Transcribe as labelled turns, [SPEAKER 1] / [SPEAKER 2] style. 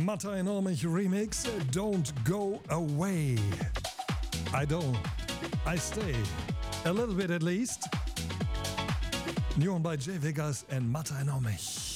[SPEAKER 1] Matta and Olmich remix, Don't Go Away. I don't. I stay. A little bit at least. New one by Jay Vegas and Matta and Olmich.